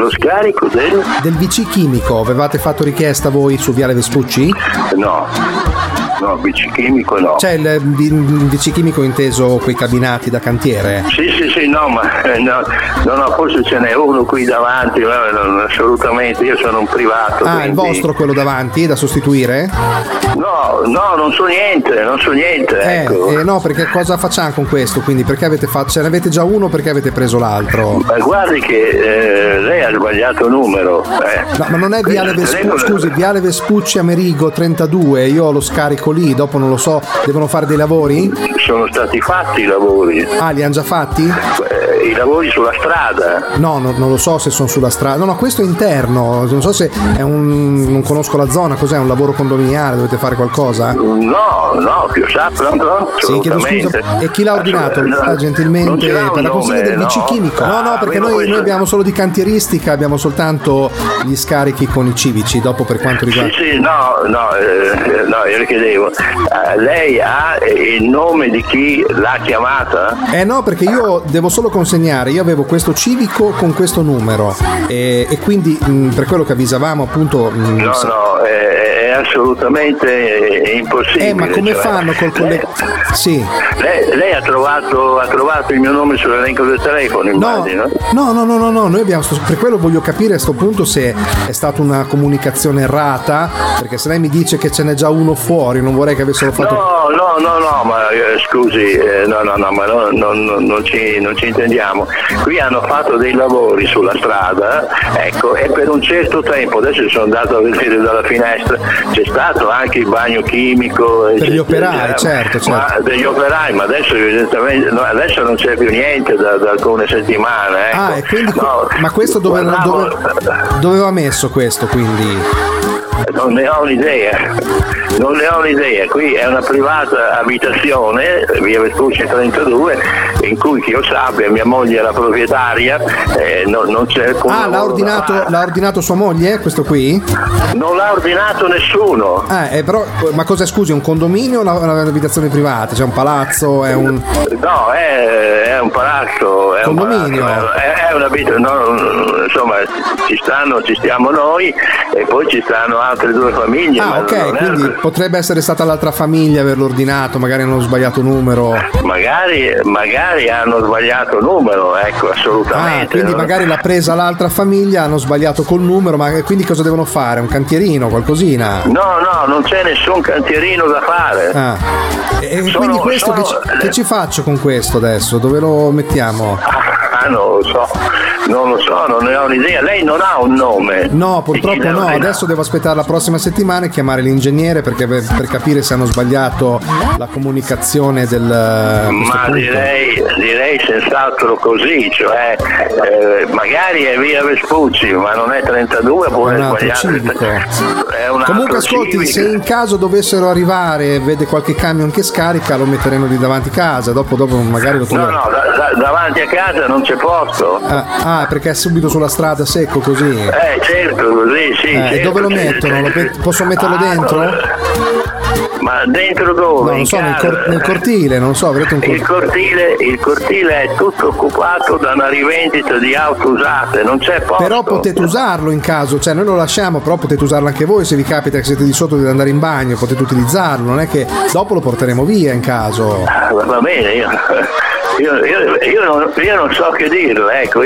Lo scarico del VC chimico. Avevate fatto richiesta voi su Viale Vespucci? No, VC chimico no. C'è il VC chimico inteso quei cabinati da cantiere? Sì, no, ma no, forse ce n'è uno qui davanti, assolutamente, io sono un privato. Ah, quindi... il vostro quello davanti da sostituire? No, non so niente, ecco. No, perché cosa facciamo con questo? Quindi perché ce ne avete già uno, perché avete preso l'altro? Ma guardi che lei ha sbagliato numero. No, ma non è Viale Vespucci, scusi, Viale Vespucci Amerigo 32, io ho lo scarico lì, dopo non lo so, devono fare dei lavori? Sono stati fatti i lavori. Ah, li hanno già fatti? I lavori sulla strada? No, non lo so se sono sulla strada. No, questo è interno, non so se è non conosco la zona, cos'è, un lavoro condominiale, dovete fare qualcosa? No, più sappio, sì, chiedo scusa. E chi l'ha ordinato? Gentilmente per la consegna del VC chimico. No, perché noi abbiamo solo di cantieristica, abbiamo soltanto gli scarichi con i civici, dopo per quanto riguarda... Sì, no, io le chiedevo, lei ha il nome di chi l'ha chiamata? No, perché io devo solo consegnare, io avevo questo civico con questo numero e quindi per quello che avvisavamo appunto... è assolutamente impossibile. Ma come fanno col collega? Sì. Lei ha trovato il mio nome sull'elenco del telefono, immagino? No, noi abbiamo, per quello voglio capire a sto punto se è stata una comunicazione errata, perché se lei mi dice che ce n'è già uno fuori, non vorrei che avessero fatto... No, ma scusi, ma non ci intendiamo. Qui hanno fatto dei lavori sulla strada, ecco, e per un certo tempo, adesso sono andato a vedere dalla finestra, c'è stato anche il bagno chimico per gli operai, certo. Degli operai, ma adesso evidentemente adesso non c'è più niente da alcune settimane, ecco. E quindi ma questo dove va messo questo, quindi? Non ne ho un'idea, qui è una privata abitazione, via Vespucci 32, in cui che io sappia mia moglie è la proprietaria, non c'è alcun... l'ha ordinato sua moglie, questo qui? Non l'ha ordinato nessuno. Però, ma cos'è, scusi, un condominio o un'abitazione privata? C'è un palazzo, è un... No, è un palazzo, è condominio. È un'abitazione, insomma, ci stiamo noi e poi ci stanno altre due famiglie. Ok, quindi potrebbe essere stata l'altra famiglia averlo ordinato, magari hanno sbagliato numero. Magari hanno sbagliato numero, ecco, assolutamente. Quindi magari l'ha presa l'altra famiglia, hanno sbagliato col numero, ma quindi cosa devono fare? Un cantierino, qualcosina? No, non c'è nessun cantierino da fare. E quindi questo che ci faccio con questo adesso? Dove lo mettiamo? Non lo so, non ne ho un'idea. Lei non ha un nome? No, purtroppo no. Adesso devo aspettare la prossima settimana e chiamare l'ingegnere per capire se hanno sbagliato la comunicazione del... Ma direi senz'altro così, cioè magari è via Vespucci, ma non è 32, può essere sbagliato. È un comunque ascolti, civico. Se in caso dovessero arrivare e vede qualche camion che scarica, lo metteremo lì davanti a casa, dopo magari lo troviamo. No, davanti a casa non c'è posto. Perché è subito sulla strada, secco così. Certo, così, sì. E dove lo mettono? Posso metterlo dentro? Ma dentro dove? No, non so, nel cortile, non so, avrete un cortile. Il cortile è tutto occupato da una rivendita di auto usate, non c'è posto. Però potete usarlo in caso, cioè noi lo lasciamo, però potete usarlo anche voi se vi capita che siete di sotto di andare in bagno, potete utilizzarlo, non è che dopo lo porteremo via in caso. Va bene, io non so che dirlo, ecco,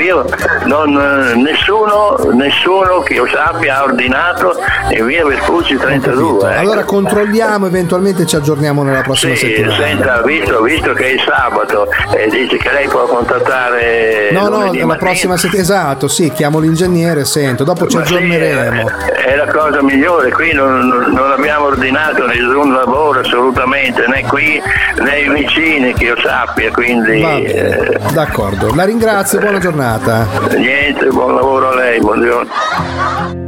nessuno che io sappia ha ordinato in via Vespucci 32. Ecco. Allora controlliamo, eventualmente ci aggiorniamo nella prossima settimana. Senta, visto che è il sabato dice che lei può contattare la prossima settimana, esatto, sì, chiamo l'ingegnere, sento, dopo ci aggiorneremo. È la cosa migliore, qui non abbiamo ordinato nessun lavoro assolutamente, né qui né i vicini che io sappia, quindi d'accordo, la ringrazio, buona giornata. Niente, buon lavoro a lei, buongiorno.